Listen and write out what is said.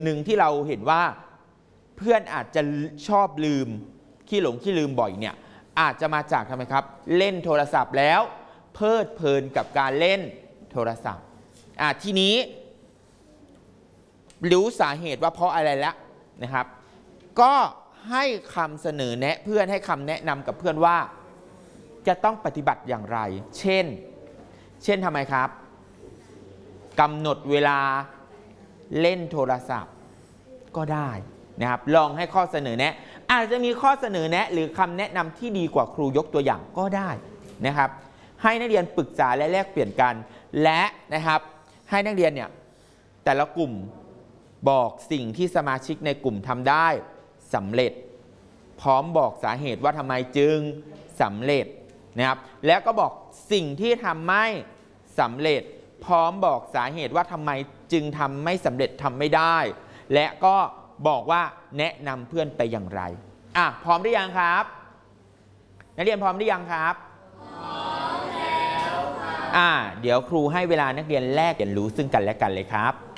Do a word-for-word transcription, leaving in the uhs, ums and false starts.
หนึ่งที่เราเห็นว่าเพื่อนอาจจะชอบลืมขี้หลงขี้ลืมบ่อยเนี่ยอาจจะมาจากทำไมครับเล่นโทรศัพท์แล้วเพลิดเพลินกับการเล่นโทรศัพท์อ่ะทีนี้รู้สาเหตุว่าเพราะอะไรแล้วนะครับก็ให้คำเสนอแนะเพื่อนให้คำแนะนำกับเพื่อนว่าจะต้องปฏิบัติอย่างไรเช่นเช่นทำไมครับกำหนดเวลาเล่นโทรศัพท์ก็ได้นะครับลองให้ข้อเสนอแนะอาจจะมีข้อเสนอแนะหรือคำแนะนำที่ดีกว่าครูยกตัวอย่างก็ได้นะครับให้นักเรียนปรึกษาและแลกเปลี่ยนกันและนะครับให้นักเรียนเนี่ยแต่ละกลุ่มบอกสิ่งที่สมาชิกในกลุ่มทำได้สำเร็จพร้อมบอกสาเหตุว่าทำไมจึงสำเร็จนะครับแล้วก็บอกสิ่งที่ทำไม่สำเร็จพร้อมบอกสาเหตุว่าทำไมจึงทำไม่สำเร็จทำไม่ได้และก็บอกว่าแนะนำเพื่อนไปอย่างไรอ่ะพร้อมหรือยังครับนักเรียนพร้อมหรือยังครับพร้อมแล้วค่ะอ่ะเดี๋ยวครูให้เวลานักเรียนแลกเรียนรู้ซึ่งกันและกันเลยครับ